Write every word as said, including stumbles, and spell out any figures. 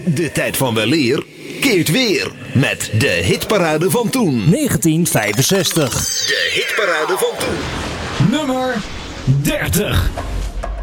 De tijd van weleer keert weer met de hitparade van toen. negentien vijfenzestig. De hitparade van toen. Nummer dertig.